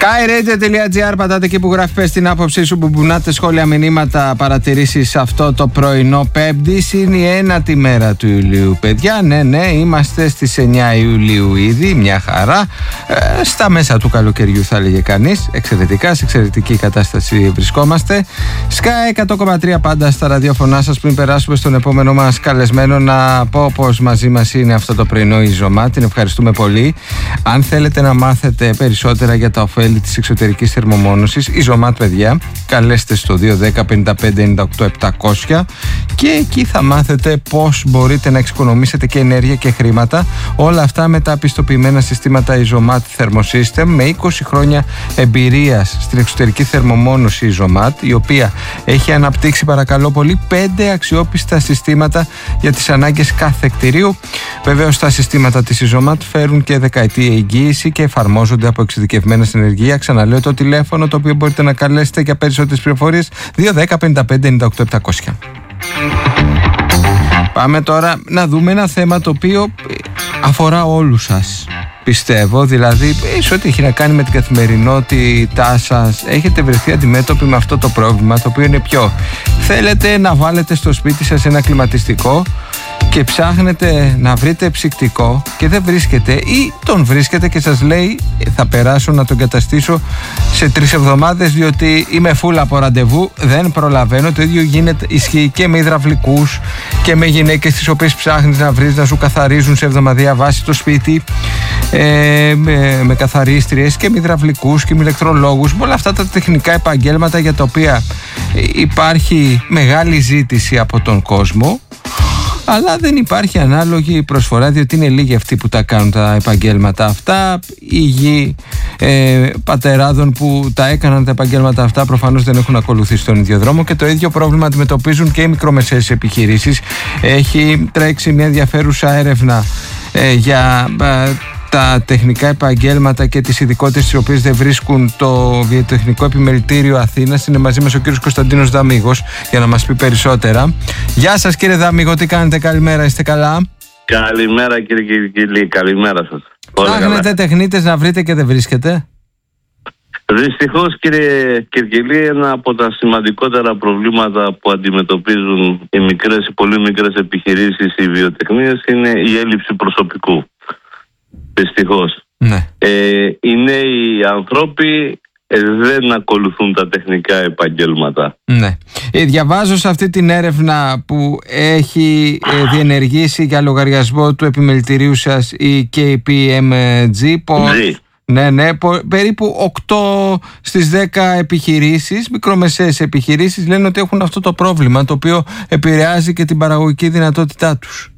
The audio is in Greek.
skyradio.gr, πατάτε εκεί που γράφει πες την άποψή σου, που μπουνάτε σχόλια, μηνύματα, παρατηρήσεις αυτό το πρωινό Πέμπτη. Είναι η 9η μέρα του Ιουλίου, παιδιά. Ναι, είμαστε στις 9 Ιουλίου ήδη, μια χαρά. Στα μέσα του καλοκαιριού θα έλεγε κανείς. Εξαιρετικά, σε εξαιρετική κατάσταση βρισκόμαστε. Sky 100,3 πάντα στα ραδιόφωνά σας. Πριν περάσουμε στον επόμενο μας καλεσμένο, να πω πως μαζί μας είναι αυτό το πρωινό η Ζωμάτ. Την ευχαριστούμε πολύ. Αν θέλετε να μάθετε περισσότερα για τα ωφέλη της εξωτερικής θερμομόνωσης, η Ζωμάτ, παιδιά, καλέστε στο 210 55 98 700 και εκεί θα μάθετε πώς μπορείτε να εξοικονομήσετε και ενέργεια και χρήματα. Όλα αυτά με τα πιστοποιημένα συστήματα η Ζωμάτ Thermosystem, με 20 χρόνια εμπειρίας στην εξωτερική θερμομόνωση η Ζωμάτ, η οποία έχει αναπτύξει, παρακαλώ πολύ, 5 αξιόπιστα συστήματα για τις ανάγκες κάθε κτηρίου. Βεβαίως τα συστήματα της Ζωμάτ φέρουν και δεκαετή εγγύηση και εφαρμόζονται από εξειδικευμένα συνεργεία. Ξαναλέω το τηλέφωνο το οποίο μπορείτε να καλέσετε για περισσότερες πληροφορίες, 210 55 98 700. Πάμε τώρα να δούμε ένα θέμα το οποίο αφορά όλους σας, πιστεύω. Δηλαδή, σε ό,τι έχει να κάνει με την καθημερινότητά σας, έχετε βρεθεί αντιμέτωποι με αυτό το πρόβλημα, το οποίο είναι ποιο? Θέλετε να βάλετε στο σπίτι σας ένα κλιματιστικό και ψάχνετε να βρείτε ψυκτικό και δεν βρίσκετε, ή τον βρίσκετε και σας λέει θα περάσω να τον καταστήσω σε 3 εβδομάδες διότι είμαι φούλα από ραντεβού, δεν προλαβαίνω. Το ίδιο ισχύει και με υδραυλικούς και με γυναίκες τις οποίες ψάχνεις να βρεις να σου καθαρίζουν σε εβδομαδιαία βάση το σπίτι, με καθαρίστριες και με υδραυλικούς και με ηλεκτρολόγους, με όλα αυτά τα τεχνικά επαγγέλματα για τα οποία υπάρχει μεγάλη ζήτηση από τον κόσμο, αλλά δεν υπάρχει ανάλογη προσφορά, διότι είναι λίγοι αυτοί που τα κάνουν τα επαγγέλματα αυτά. Οι γη πατεράδων που τα έκαναν τα επαγγέλματα αυτά προφανώς δεν έχουν ακολουθήσει τον ίδιο δρόμο, και το ίδιο πρόβλημα αντιμετωπίζουν και οι μικρομεσαίες επιχειρήσεις. Έχει τρέξει μια ενδιαφέρουσα έρευνα για τα τεχνικά επαγγέλματα και τις ειδικότητες τις οποίες δεν βρίσκουν το Βιοτεχνικό Επιμελητήριο Αθήνας. Είναι μαζί μας ο κύριος Κωνσταντίνος Δαμίγος για να μας πει περισσότερα. Γεια σας κύριε Δαμίγο, τι κάνετε? Καλημέρα, είστε καλά? Καλημέρα κύριε Κυρκυλή, καλημέρα σας. Ψάχνετε τεχνίτες να βρείτε και δεν βρίσκετε? Δυστυχώς κύριε Κυρκυλή, ένα από τα σημαντικότερα προβλήματα που αντιμετωπίζουν οι μικρές, οι πολύ μικρές επιχειρήσεις, οι βιοτεχνίες, είναι η έλλειψη προσωπικού. Δυστυχώς. Ναι. Οι νέοι άνθρωποι δεν ακολουθούν τα τεχνικά επαγγέλματα. Ναι. Διαβάζω σε αυτή την έρευνα που έχει διενεργήσει για λογαριασμό του επιμελητηρίου σας η KPMG πως περίπου 8 στις 10 επιχειρήσεις, μικρομεσαίες επιχειρήσεις, λένε ότι έχουν αυτό το πρόβλημα, το οποίο επηρεάζει και την παραγωγική δυνατότητά τους.